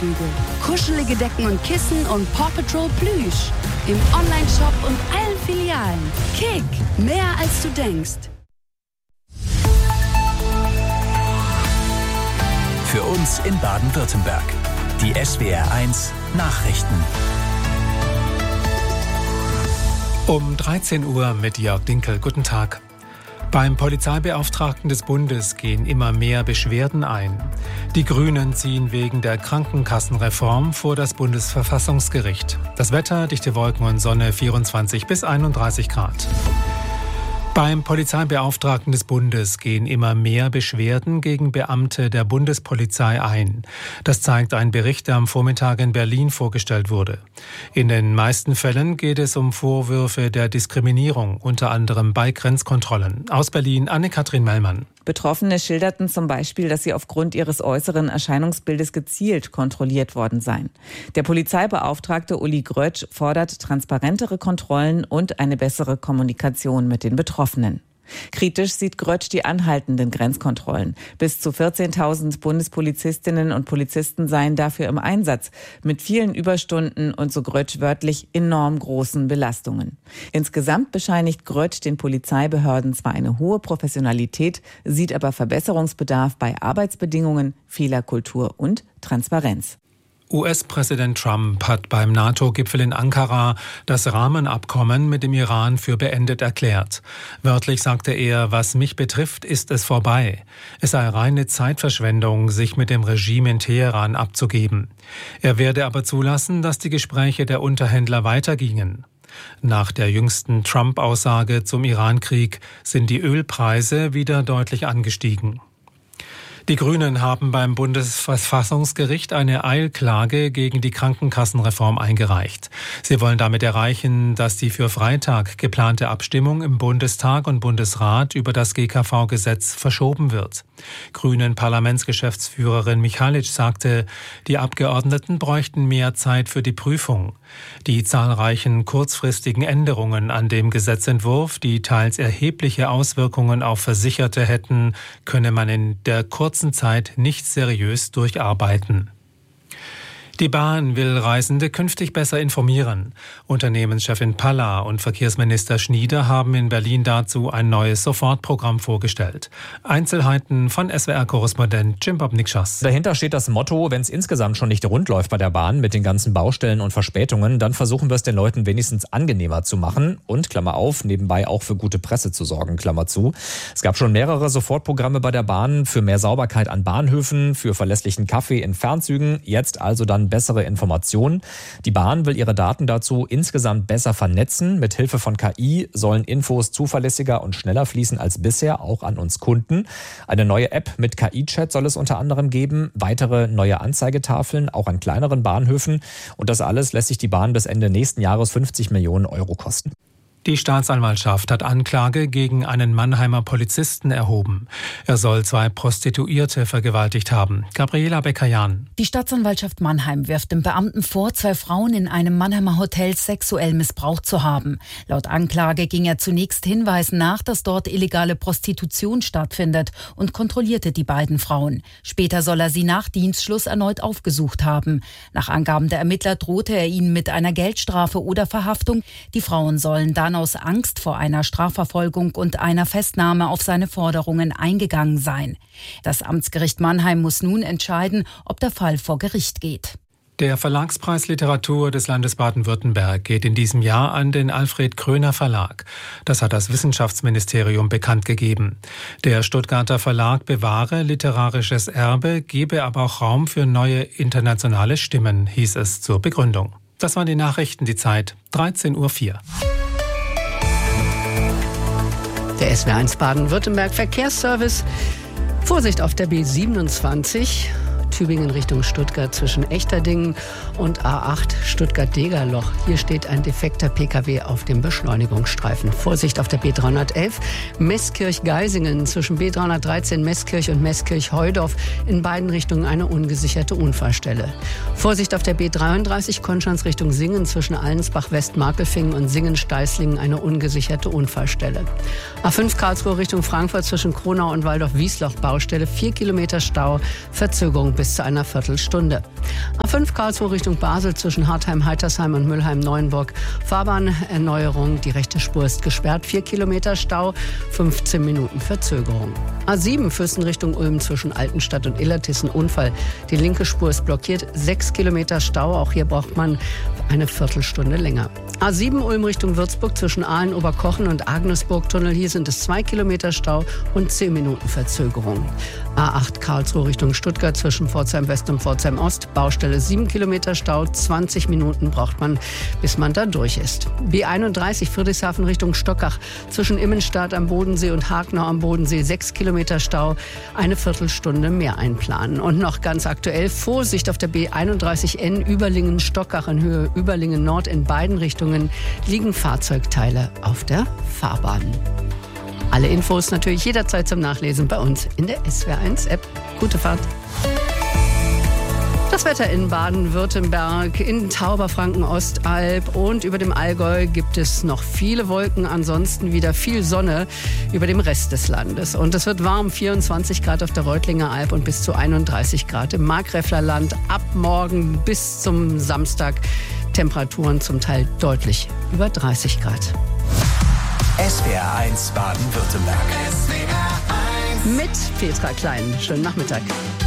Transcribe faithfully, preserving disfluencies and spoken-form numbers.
Badeanzüge, kuschelige Decken und Kissen und Paw Patrol Plüsch. Im Onlineshop und allen Filialen. Kick, mehr als du denkst. Für uns in Baden-Württemberg. Die S W R eins Nachrichten. Um dreizehn Uhr mit Jörg Dinkel. Guten Tag. Beim Polizeibeauftragten des Bundes gehen immer mehr Beschwerden ein. Die Grünen ziehen wegen der Krankenkassenreform vor das Bundesverfassungsgericht. Das Wetter, dichte Wolken und Sonne, vierundzwanzig bis einunddreißig Grad. Beim Polizeibeauftragten des Bundes gehen immer mehr Beschwerden gegen Beamte der Bundespolizei ein. Das zeigt ein Bericht, der am Vormittag in Berlin vorgestellt wurde. In den meisten Fällen geht es um Vorwürfe der Diskriminierung, unter anderem bei Grenzkontrollen. Aus Berlin, Anne-Kathrin Mellmann. Betroffene schilderten zum Beispiel, dass sie aufgrund ihres äußeren Erscheinungsbildes gezielt kontrolliert worden seien. Der Polizeibeauftragte Uli Grötsch fordert transparentere Kontrollen und eine bessere Kommunikation mit den Betroffenen. Kritisch sieht Grötsch die anhaltenden Grenzkontrollen. Bis zu vierzehntausend Bundespolizistinnen und Polizisten seien dafür im Einsatz, mit vielen Überstunden und, so Grötsch wörtlich, enorm großen Belastungen. Insgesamt bescheinigt Grötsch den Polizeibehörden zwar eine hohe Professionalität, sieht aber Verbesserungsbedarf bei Arbeitsbedingungen, Fehlerkultur und Transparenz. U S-Präsident Trump hat beim NATO-Gipfel in Ankara das Rahmenabkommen mit dem Iran für beendet erklärt. Wörtlich sagte er, was mich betrifft, ist es vorbei. Es sei reine Zeitverschwendung, sich mit dem Regime in Teheran abzugeben. Er werde aber zulassen, dass die Gespräche der Unterhändler weitergingen. Nach der jüngsten Trump-Aussage zum Iran-Krieg sind die Ölpreise wieder deutlich angestiegen. Die Grünen haben beim Bundesverfassungsgericht eine Eilklage gegen die Krankenkassenreform eingereicht. Sie wollen damit erreichen, dass die für Freitag geplante Abstimmung im Bundestag und Bundesrat über das G K V-Gesetz verschoben wird. Grünen Parlamentsgeschäftsführerin Michalic sagte, die Abgeordneten bräuchten mehr Zeit für die Prüfung. Die zahlreichen kurzfristigen Änderungen an dem Gesetzentwurf, die teils erhebliche Auswirkungen auf Versicherte hätten, könne man in der kurzen Zeit nicht seriös durcharbeiten. Die Bahn will Reisende künftig besser informieren. Unternehmenschefin Palla und Verkehrsminister Schnieder haben in Berlin dazu ein neues Sofortprogramm vorgestellt. Einzelheiten von S W R-Korrespondent Jim Bob-Nikschas. Dahinter steht das Motto, wenn es insgesamt schon nicht rund läuft bei der Bahn mit den ganzen Baustellen und Verspätungen, dann versuchen wir es den Leuten wenigstens angenehmer zu machen und, Klammer auf, nebenbei auch für gute Presse zu sorgen, Klammer zu. Es gab schon mehrere Sofortprogramme bei der Bahn für mehr Sauberkeit an Bahnhöfen, für verlässlichen Kaffee in Fernzügen, jetzt also dann bessere Informationen. Die Bahn will ihre Daten dazu insgesamt besser vernetzen. Mit Hilfe von K I sollen Infos zuverlässiger und schneller fließen als bisher, auch an uns Kunden. Eine neue App mit K I-Chat soll es unter anderem geben, weitere neue Anzeigetafeln, auch an kleineren Bahnhöfen. Und das alles lässt sich die Bahn bis Ende nächsten Jahres fünfzig Millionen Euro kosten. Die Staatsanwaltschaft hat Anklage gegen einen Mannheimer Polizisten erhoben. Er soll zwei Prostituierte vergewaltigt haben. Gabriela Becker-Jahn. Die Staatsanwaltschaft Mannheim wirft dem Beamten vor, zwei Frauen in einem Mannheimer Hotel sexuell missbraucht zu haben. Laut Anklage ging er zunächst Hinweisen nach, dass dort illegale Prostitution stattfindet, und kontrollierte die beiden Frauen. Später soll er sie nach Dienstschluss erneut aufgesucht haben. Nach Angaben der Ermittler drohte er ihnen mit einer Geldstrafe oder Verhaftung. Die Frauen sollen dann aus Angst vor einer Strafverfolgung und einer Festnahme auf seine Forderungen eingegangen sein. Das Amtsgericht Mannheim muss nun entscheiden, ob der Fall vor Gericht geht. Der Verlagspreis Literatur des Landes Baden-Württemberg geht in diesem Jahr an den Alfred Kröner Verlag. Das hat das Wissenschaftsministerium bekannt gegeben. Der Stuttgarter Verlag bewahre literarisches Erbe, gebe aber auch Raum für neue internationale Stimmen, hieß es zur Begründung. Das waren die Nachrichten, die Zeit dreizehn Uhr vier. Der S W R eins Baden-Württemberg Verkehrsservice. Vorsicht auf der B siebenundzwanzig. Tübingen Richtung Stuttgart zwischen Echterdingen und A acht Stuttgart-Degerloch. Hier steht ein defekter P K W auf dem Beschleunigungsstreifen. Vorsicht auf der B dreihundertelf Meßkirch-Geisingen zwischen B dreihundertdreizehn Meßkirch und Meßkirch-Heudorf. In beiden Richtungen eine ungesicherte Unfallstelle. Vorsicht auf der B dreiunddreißig Konstanz Richtung Singen zwischen Allensbach-West-Markelfingen und Singen-Steißlingen eine ungesicherte Unfallstelle. A fünf Karlsruhe Richtung Frankfurt zwischen Kronau und Waldorf-Wiesloch Baustelle. Vier Kilometer Stau, Verzögerung bis bis zu einer Viertelstunde. A fünf Karlsruhe Richtung Basel zwischen Hartheim, Heitersheim und Mülheim-Neuenburg. Fahrbahnerneuerung, die rechte Spur ist gesperrt. vier Kilometer Stau, fünfzehn Minuten Verzögerung. A sieben Fürsten Richtung Ulm zwischen Altenstadt und Illertissen Unfall. Die linke Spur ist blockiert, sechs Kilometer Stau. Auch hier braucht man eine Viertelstunde länger. A sieben Ulm Richtung Würzburg zwischen Aalen, Oberkochen und Agnesburg-Tunnel. Hier sind es zwei Kilometer Stau und zehn Minuten Verzögerung. A acht Karlsruhe Richtung Stuttgart zwischen Pforzheim West und Pforzheim Ost. Baustelle sieben Kilometer Stau, zwanzig Minuten braucht man, bis man da durch ist. B einunddreißig Friedrichshafen Richtung Stockach zwischen Immenstadt am Bodensee und Hagenau am Bodensee. sechs Kilometer Stau, eine Viertelstunde mehr einplanen. Und noch ganz aktuell, Vorsicht auf der B einunddreißig N Überlingen-Stockach in Höhe Überlingen-Nord. In beiden Richtungen liegen Fahrzeugteile auf der Fahrbahn. Alle Infos natürlich jederzeit zum Nachlesen bei uns in der S W R eins App. Gute Fahrt! Das Wetter in Baden-Württemberg, in Tauberfranken, Ostalb und über dem Allgäu gibt es noch viele Wolken, ansonsten wieder viel Sonne über dem Rest des Landes. Und es wird warm, vierundzwanzig Grad auf der Reutlinger Alb und bis zu einunddreißig Grad im Markgräflerland. Ab morgen bis zum Samstag Temperaturen zum Teil deutlich über dreißig Grad. S W R eins Baden-Württemberg. Mit Petra Klein. Schönen Nachmittag.